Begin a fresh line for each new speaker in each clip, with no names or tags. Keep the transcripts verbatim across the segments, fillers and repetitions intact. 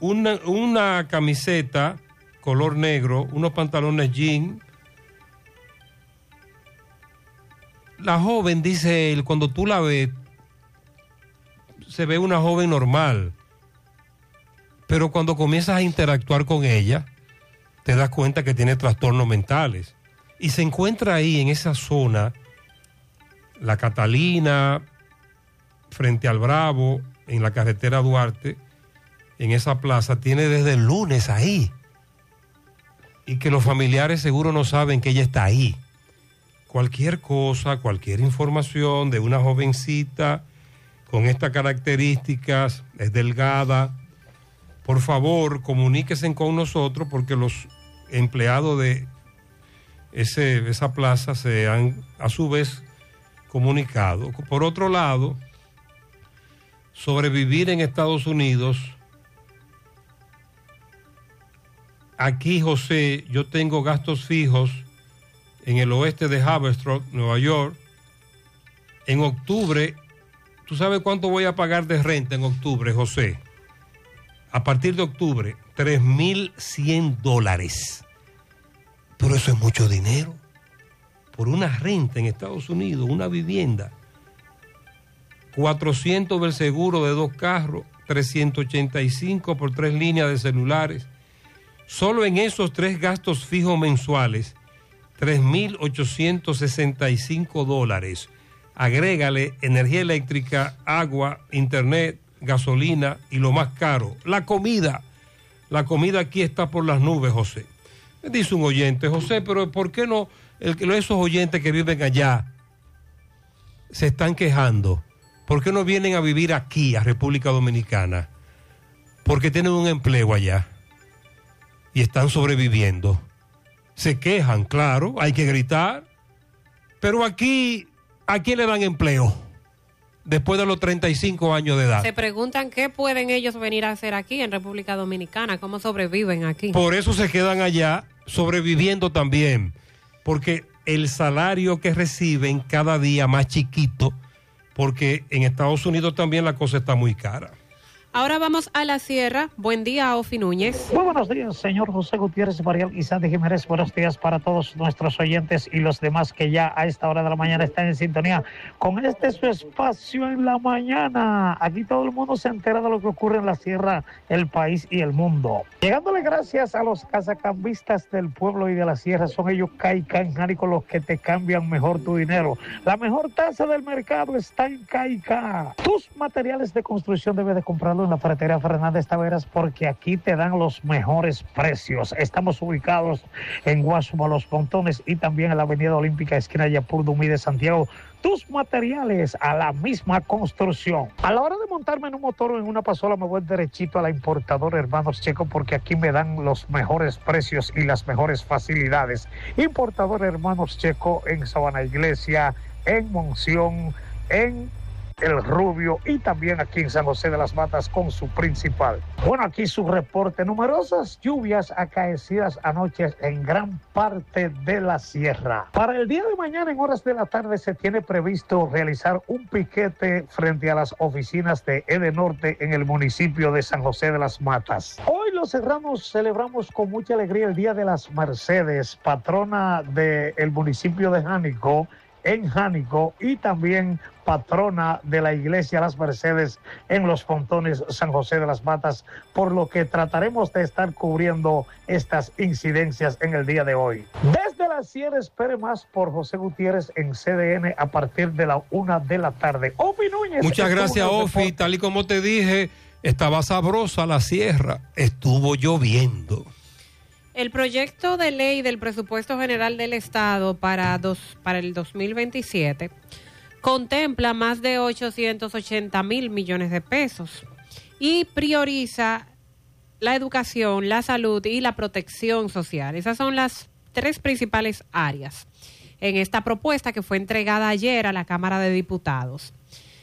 una, una camiseta color negro, unos pantalones jean. La joven, dice él, cuando tú la ves, se ve una joven normal, pero cuando comienzas a interactuar con ella, te das cuenta que tiene trastornos mentales. Y se encuentra ahí, en esa zona, la Catalina, frente al Bravo, en la carretera Duarte, en esa plaza, tiene desde el lunes ahí. Y que los familiares seguro no saben que ella está ahí. Cualquier cosa, cualquier información de una jovencita con estas características, es delgada, por favor, comuníquense con nosotros porque los empleados de ese, esa plaza se han a su vez comunicado. Por otro lado, sobrevivir en Estados Unidos. Aquí, José, yo tengo gastos fijos en el oeste de Haverstraw, Nueva York. En octubre, ¿tú sabes cuánto voy a pagar de renta en octubre, José? A partir de octubre, tres mil cien dólares. Pero eso es mucho dinero. Por una renta en Estados Unidos, una vivienda. cuatrocientos del seguro de dos carros, trescientos ochenta y cinco por tres líneas de celulares. Solo en esos tres gastos fijos mensuales, tres mil ochocientos sesenta y cinco dólares. Agrégale energía eléctrica, agua, internet, gasolina y lo más caro, la comida. La comida aquí está por las nubes, José. Me dice un oyente, José, pero ¿por qué no el, esos oyentes que viven allá se están quejando? ¿Por qué no vienen a vivir aquí, a República Dominicana? Porque tienen un empleo allá y están sobreviviendo. Se quejan, claro, hay que gritar, pero aquí, ¿a quién le dan empleo después de los treinta y cinco años de edad?
Se preguntan qué pueden ellos venir a hacer aquí en República Dominicana, cómo sobreviven aquí.
Por eso se quedan allá sobreviviendo también, porque el salario que reciben cada día más chiquito, porque en Estados Unidos también la cosa está muy cara.
Ahora vamos a la sierra. Buen día, Ofi Núñez.
Muy buenos días, señor José Gutiérrez, Mariel y Sandy Jiménez. Buenos días para todos nuestros oyentes y los demás que ya a esta hora de la mañana están en sintonía con este su espacio en la mañana. Aquí todo el mundo se entera de lo que ocurre en la sierra, el país y el mundo. Llegándole gracias a los casacambistas del pueblo y de la sierra, son ellos Caica Jánico los que te cambian mejor tu dinero. La mejor tasa del mercado está en Caica. Tus materiales de construcción debes de comprarlo en la ferretería Fernández Taveras porque aquí te dan los mejores precios. Estamos ubicados en Guasuma, Los Pontones y también en la avenida Olímpica, esquina Yapur Dumí de Santiago. Tus materiales a la misma construcción. A la hora de montarme en un motor o en una pasola me voy derechito a la importadora Hermanos Checo porque aquí me dan los mejores precios y las mejores facilidades. Importador Hermanos Checo en Sabana Iglesia, en Monción, en El Rubio y también aquí en San José de las Matas con su principal. Bueno, aquí su reporte. Numerosas lluvias acaecidas anoche en gran parte de la sierra. Para el día de mañana en horas de la tarde se tiene previsto realizar un piquete frente a las oficinas de Edenorte en el municipio de San José de las Matas. Hoy los serranos celebramos con mucha alegría el Día de las Mercedes, patrona del municipio de Jánico, en Jánico, y también patrona de la iglesia Las Mercedes en Los Pontones, San José de las Matas, por lo que trataremos de estar cubriendo estas incidencias en el día de hoy. Desde la sierra espere más por José Gutiérrez en C D N a partir de la una de la tarde. Ofi Núñez.
Muchas gracias, Ofi. Tal y como te dije, estaba sabrosa la sierra, estuvo lloviendo.
El proyecto de ley del presupuesto general del Estado para, dos, para el dos mil veintisiete contempla más de ochocientos ochenta mil millones de pesos y prioriza la educación, la salud y la protección social. Esas son las tres principales áreas en esta propuesta que fue entregada ayer a la Cámara de Diputados.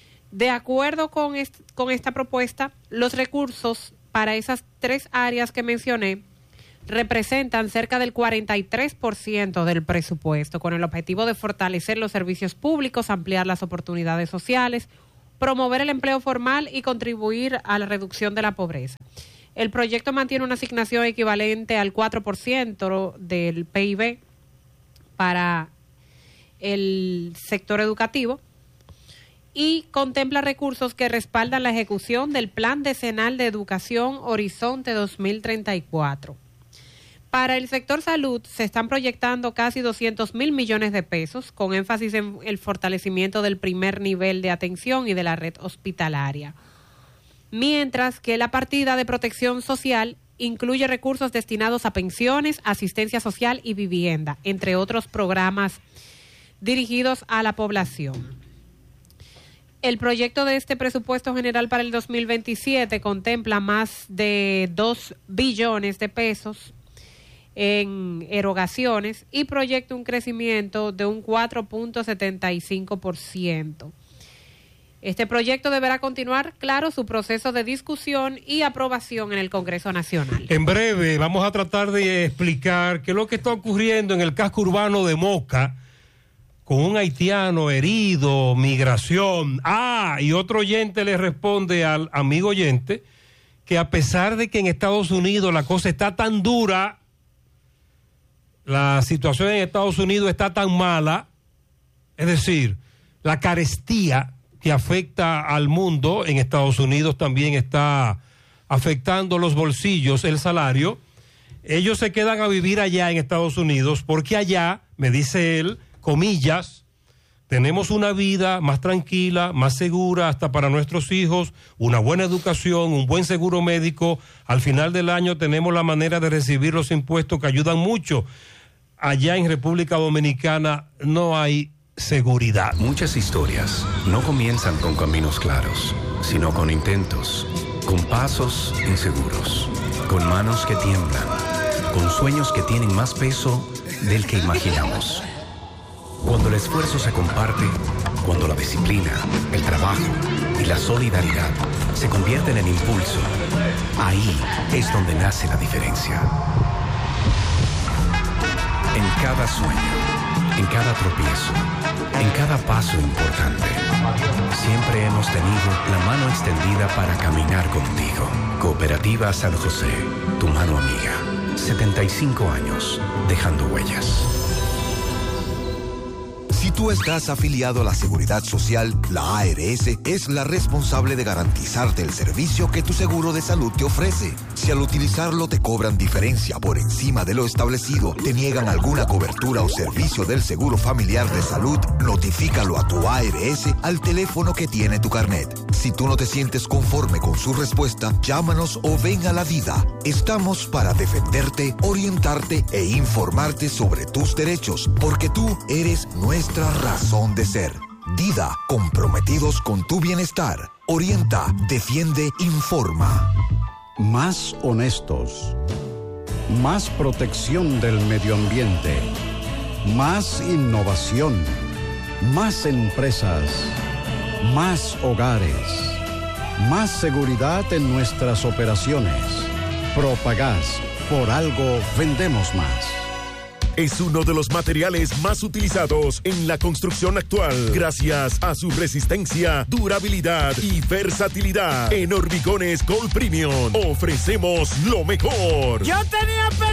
De acuerdo con, est- con esta propuesta, los recursos para esas tres áreas que mencioné representan cerca del cuarenta y tres por ciento del presupuesto, con el objetivo de fortalecer los servicios públicos, ampliar las oportunidades sociales, promover el empleo formal y contribuir a la reducción de la pobreza. El proyecto mantiene una asignación equivalente al cuatro por ciento del P I B para el sector educativo y contempla recursos que respaldan la ejecución del Plan Decenal de Educación Horizonte dos mil treinta y cuatro. Para el sector salud se están proyectando casi doscientos mil millones de pesos, con énfasis en el fortalecimiento del primer nivel de atención y de la red hospitalaria. Mientras que la partida de protección social incluye recursos destinados a pensiones, asistencia social y vivienda, entre otros programas dirigidos a la población. El proyecto de este presupuesto general para el dos mil veintisiete contempla más de dos billones de pesos en erogaciones y proyecta un crecimiento de un cuatro punto setenta y cinco por ciento. Este proyecto deberá continuar, claro, su proceso de discusión y aprobación en el Congreso Nacional.
En breve vamos a tratar de explicar qué es lo que está ocurriendo en el casco urbano de Moca con un haitiano herido, migración. Ah, y otro oyente le responde al amigo oyente que a pesar de que en Estados Unidos la cosa está tan dura, la situación en Estados Unidos está tan mala, es decir, la carestía que afecta al mundo en Estados Unidos también está afectando los bolsillos, el salario. Ellos se quedan a vivir allá en Estados Unidos porque allá, me dice él, comillas, tenemos una vida más tranquila, más segura hasta para nuestros hijos, una buena educación, un buen seguro médico. Al final del año tenemos la manera de recibir los impuestos que ayudan mucho. Allá en República Dominicana no hay seguridad.
Muchas historias no comienzan con caminos claros, sino con intentos, con pasos inseguros, con manos que tiemblan, con sueños que tienen más peso del que imaginamos. Cuando el esfuerzo se comparte, cuando la disciplina, el trabajo y la solidaridad se convierten en impulso, ahí es donde nace la diferencia. En cada sueño, en cada tropiezo, en cada paso importante, siempre hemos tenido la mano extendida para caminar contigo. Cooperativa San José, tu mano amiga. setenta y cinco años, dejando huellas.
Si tú estás afiliado a la Seguridad Social, la A R S es la responsable de garantizarte el servicio que tu seguro de salud te ofrece. Si al utilizarlo te cobran diferencia por encima de lo establecido, te niegan alguna cobertura o servicio del Seguro Familiar de Salud, notifícalo a tu A R S al teléfono que tiene tu carnet. Si tú no te sientes conforme con su respuesta, llámanos o ven a la Dida. Estamos para defenderte, orientarte e informarte sobre tus derechos, porque tú eres nuestra razón de ser. Dida, comprometidos con tu bienestar. Orienta, defiende, informa.
Más honestos. Más protección del medio ambiente. Más innovación. Más empresas. Más hogares. Más seguridad en nuestras operaciones. Propagás. Por algo vendemos más.
Es uno de los materiales más utilizados en la construcción actual, gracias a su resistencia, durabilidad y versatilidad. En Hormigones Gold Premium ofrecemos lo mejor.
Yo tenía